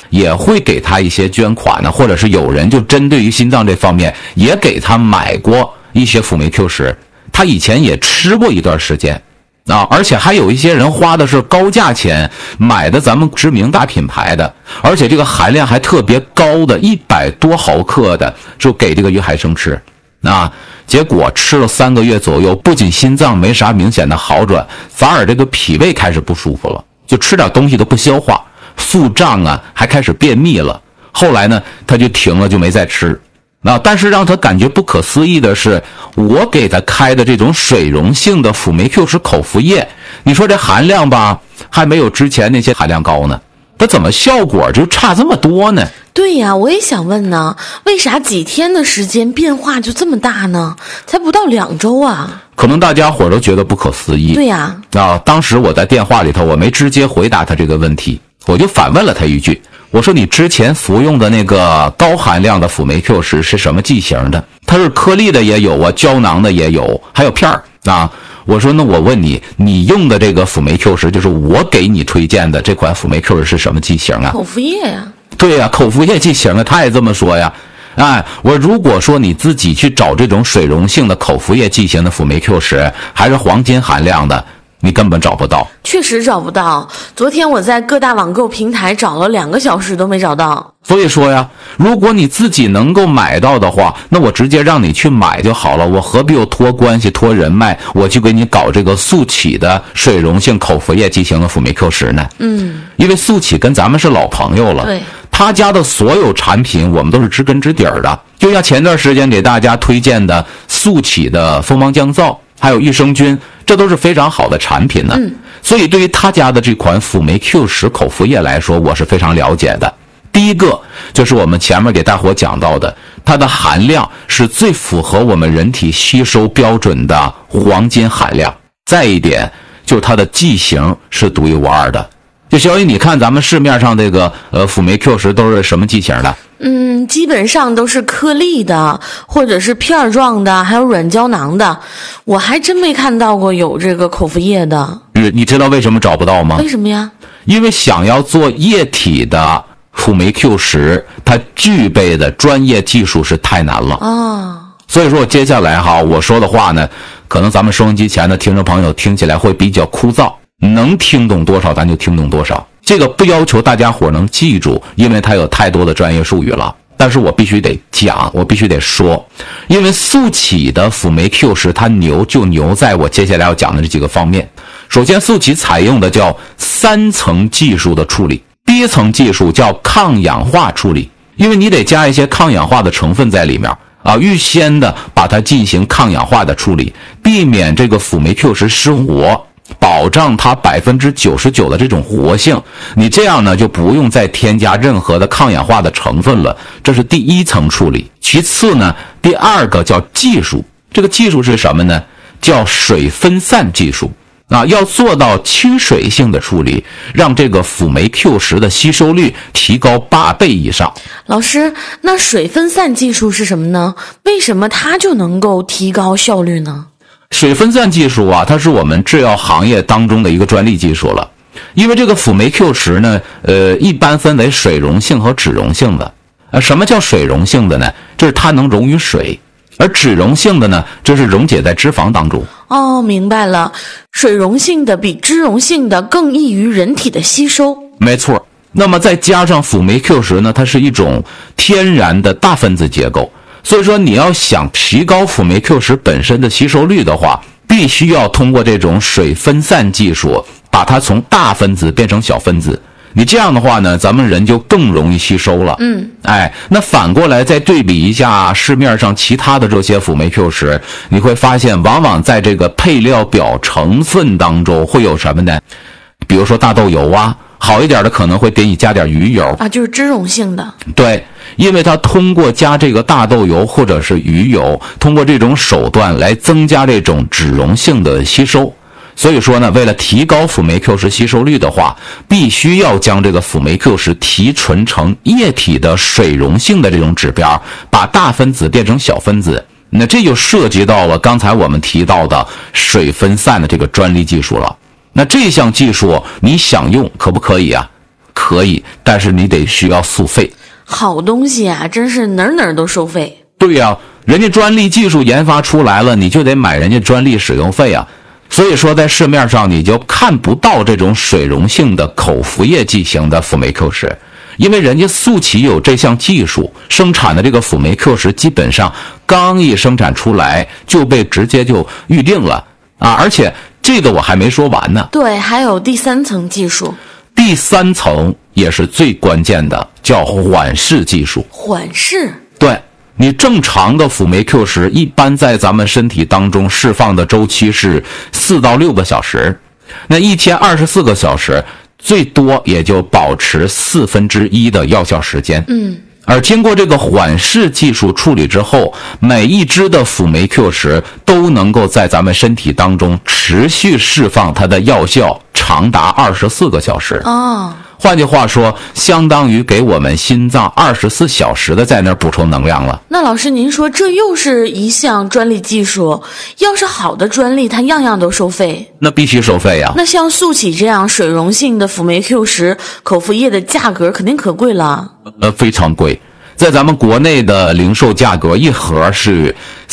也会给他一些捐款呢，或者是有人就针对于心脏这方面也给他买过一些辅酶 Q 十，他以前也吃过一段时间啊，而且还有一些人花的是高价钱买的咱们知名大品牌的，而且这个含量还特别高的100多毫克的，就给这个于海生吃啊。结果吃了3个月左右，不仅心脏没啥明显的好转，反而这个脾胃开始不舒服了，就吃点东西都不消化，腹胀啊，还开始便秘了。后来呢，他就停了，就没再吃。但是让他感觉不可思议的是，我给他开的这种水溶性的辅酶 Q 十口服液，你说这含量吧，还没有之前那些含量高呢，它怎么效果就差这么多呢？ 对呀，我也想问呢，为啥几天的时间变化就这么大呢？才不到2周啊！ 可能大家伙都觉得不可思议。 对呀， 当时我在电话里头，我没直接回答他这个问题，我就反问了他一句，我说你之前服用的那个高含量的辅酶 Q 十是什么剂型的？它是颗粒的也有啊，胶囊的也有，还有片儿啊。我说那我问你，你用的这个辅酶 Q 十，就是我给你推荐的这款辅酶 Q 十是什么剂型啊？ 口服液呀。 对呀，口服液剂型啊，他也这么说呀。我如果说你自己去找这种水溶性的口服液剂型的辅酶 Q 十，还是黄金含量的，你根本找不到。 确实找不到，昨天我在各大网购平台找了2个小时都没找到。 所以说呀，如果你自己能够买到的话，那我直接让你去买就好了，我何必又托关系托人脉，我去给你搞这个速起的水溶性口服液剂型的辅酶 Q 十呢？因为速起跟咱们是老朋友了， 对， 他家的所有产品我们都是知根知底儿的，就像前段时间给大家推荐的速起的蜂王降噪，还有益生菌，这都是非常好的产品呢。所以对于他家的这款辅酶 Q 十口服液来说，我是非常了解的。第一个就是我们前面给大伙讲到的，它的含量是最符合我们人体吸收标准的黄金含量。再一点就是它的剂型是独一无二的。就小雨，你看咱们市面上这个辅酶 Q 十都是什么剂型的？ 基本上都是颗粒的，或者是片状的，还有软胶囊的。我还真没看到过有这个口服液的。 你知道为什么找不到吗？ 为什么呀？ 因为想要做液体的辅酶 Q 十，它具备的专业技术是太难了。所以说接下来我说的话呢，可能咱们收音机前的听众朋友听起来会比较枯燥，能听懂多少咱就听懂多少。这个不要求大家伙能记住，因为它有太多的专业术语了。但是我必须得讲，我必须得说，因为速起的辅酶 Q 十它牛就牛在我接下来要讲的这几个方面。首先，速起采用的叫3层技术的处理。第一层技术叫抗氧化处理，因为你得加一些抗氧化的成分在里面预先的把它进行抗氧化的处理，避免这个辅酶 Q 十失活，保障它99%的这种活性。你这样呢就不用再添加任何的抗氧化的成分了，这是第一层处理。其次呢，第二个叫技术，这个技术是什么呢？叫水分散技术。要做到去水性的处理，让这个辅酶 Q 十的吸收率提高8倍以上。 老师，那水分散技术是什么呢？为什么它就能够提高效率呢？ 水分散技术它是我们制药行业当中的一个专利技术了。因为这个辅酶 Q 十呢，一般分为水溶性和脂溶性的。什么叫水溶性的呢？就是它能溶于水。而脂溶性的呢，这是溶解在脂肪当中。 明白了，水溶性的比脂溶性的更易于人体的吸收。 没错。那么再加上辅酶 Q 十呢，它是一种天然的大分子结构，所以说你要想提高辅酶 Q 十本身的吸收率的话，必须要通过这种水分散技术，把它从大分子变成小分子。你这样的话呢，咱们人就更容易吸收了。那反过来再对比一下市面上其他的这些辅酶 Q 十，你会发现往往在这个配料表成分当中会有什么呢？比如说大豆油好一点的可能会给你加点鱼油就是脂溶性的。 对，因为它通过加这个大豆油或者是鱼油，通过这种手段来增加这种脂溶性的吸收。所以说呢，为了提高辅酶 Q 十吸收率的话，必须要将这个辅酶 Q 十提纯成液体的水溶性的这种指标，把大分子变成小分子。那这就涉及到了刚才我们提到的水分散的这个专利技术了。那这项技术你想用可不可以啊？ 可以，但是你得需要速费。 好东西啊，真是哪儿都收费。 对呀，人家专利技术研发出来了，你就得买人家专利使用费啊。所以说在市面上你就看不到这种水溶性的口服液剂型的辅酶 Q10，因为人家速启有这项技术，生产的这个辅酶 Q10基本上刚一生产出来就被直接就预定了啊！而且这个我还没说完呢。 对，还有第三层技术。 第三层也是最关键的，叫缓释技术。 缓释？ 对，你正常的辅酶 Q10一般在咱们身体当中释放的周期是4到6个小时，那一天24个小时，最多也就保持1/4的药效时间。而经过这个缓释技术处理之后，每一支的辅酶 Q10都能够在咱们身体当中持续释放它的药效，长达24个小时。换句话说，相当于给我们心脏24小时的在那儿补充能量了。 那老师您说这又是一项专利技术，要是好的专利它样样都收费， 那必须收费呀。 那像速启这样水溶性的辅酶 Q10口服液的价格肯定可贵了。 非常贵，在咱们国内的零售价格一盒是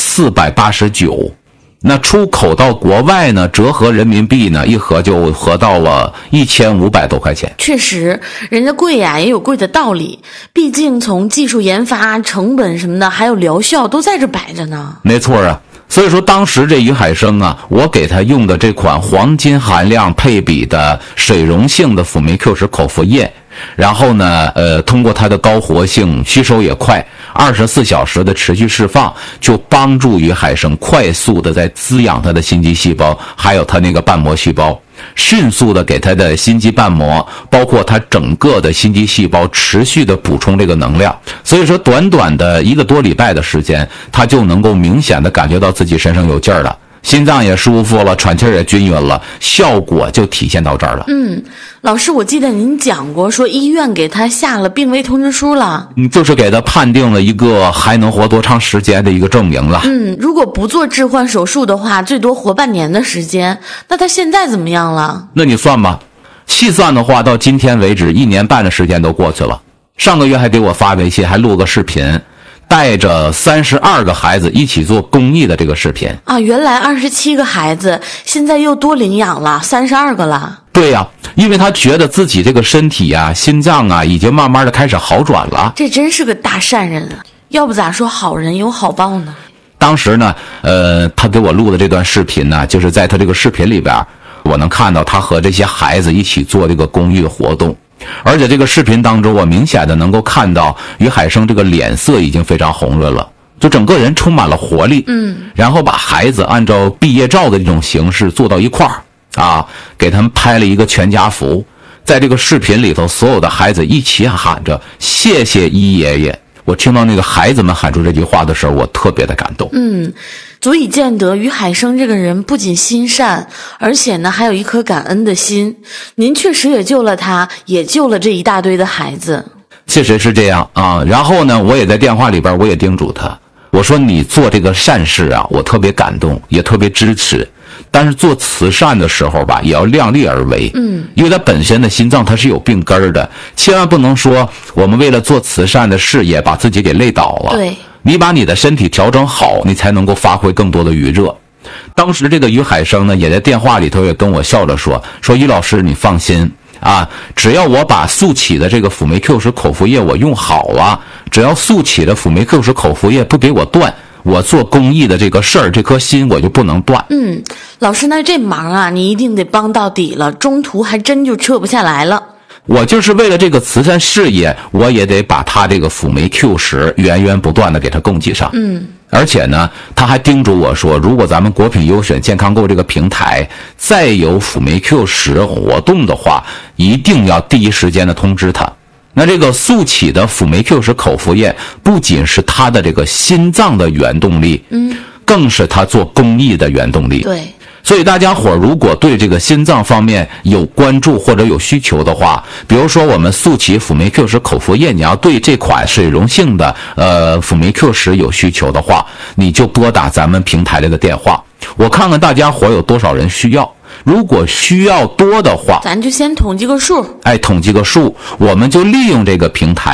489，那出口到国外呢，折合人民币呢，一盒就合到了1500多块钱。 确实，人家贵呀，也有贵的道理。毕竟从技术研发、成本什么的，还有疗效都在这摆着呢。 没错啊，所以说当时这于海生啊，我给他用的这款黄金含量配比的水溶性的辅酶 Q10口服液，然后呢，通过它的高活性，吸收也快，24小时的持续释放，就帮助于海生快速的在滋养它的心肌细胞，还有它那个瓣膜细胞，迅速的给它的心肌瓣膜，包括它整个的心肌细胞持续的补充这个能量。所以说，短短的1个多礼拜的时间，它就能够明显的感觉到自己身上有劲儿了。心脏也舒服了，喘气也均匀了，效果就体现到这儿了。 老师，我记得您讲过，说医院给他下了病危通知书了。 就是给他判定了一个还能活多长时间的一个证明了。 如果不做置换手术的话，最多活半年的时间。那他现在怎么样了？ 那你算吧，细算的话，到今天为止1年半的时间都过去了。上个月还给我发微信，还录个视频，带着32个孩子一起做公益的这个视频啊，原来27个孩子，现在又多领养了32个了。 对呀，因为他觉得自己这个身体啊、心脏啊，已经慢慢的开始好转了。 这真是个大善人啊！要不咋说好人有好报呢？ 当时呢，他给我录的这段视频呢，就是在他这个视频里边，我能看到他和这些孩子一起做这个公益活动。而且这个视频当中，我明显的能够看到于海生这个脸色已经非常红润了，就整个人充满了活力。然后把孩子按照毕业照的这种形式做到一块儿啊，给他们拍了一个全家福。在这个视频里头，所有的孩子一起喊着“谢谢一爷爷”。我听到那个孩子们喊出这句话的时候，我特别的感动。 足以见得于海生这个人不仅心善，而且呢还有一颗感恩的心。您确实也救了他，也救了这一大堆的孩子。 确实是这样啊。然后呢，我也在电话里边我也叮嘱他，我说你做这个善事啊，我特别感动，也特别支持。但是做慈善的时候吧，也要量力而为。因为他本身的心脏他是有病根儿的，千万不能说我们为了做慈善的事业把自己给累倒了。 对， 你把你的身体调整好，你才能够发挥更多的余热。当时这个于海生呢，也在电话里头也跟我笑着说于老师你放心啊，只要我把速启的这个辅酶 Q10口服液我用好了，只要速启的辅酶 Q10口服液不给我断，我做公益的这个事儿，这颗心我就不能断。 老师，那这忙啊，你一定得帮到底了，中途还真就撤不下来了。 我就是为了这个慈善事业，我也得把他这个辅酶 Q10源源不断的给他供给上。而且呢，他还叮嘱我说，如果咱们国品优选健康购这个平台再有辅酶 Q10活动的话，一定要第一时间的通知他。那这个速启的辅酶 Q10口服液不仅是他的这个心脏的原动力，更是他做公益的原动力。 对， 所以大家伙如果对这个心脏方面有关注或者有需求的话，比如说我们速启辅酶 Q10口服液，你要对这款水溶性的辅酶 Q10有需求的话，你就拨打咱们平台里的电话，我看看大家伙有多少人需要。 如果需要多的话， 咱就先统计个数。 统计个数，我们就利用这个平台